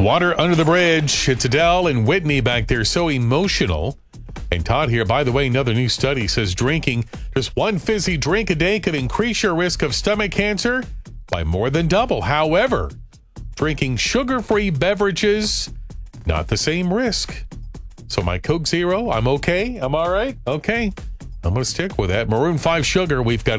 Water under the bridge. It's Adele and Whitney back there, so emotional. And Todd here, by the way, another new study says drinking just one fizzy drink a day could increase your risk of stomach cancer by more than double. However, drinking sugar-free beverages, not the same risk. So my Coke Zero, I'm okay. I'm all right. Okay. I'm going to stick with that. Maroon 5 Sugar, we've got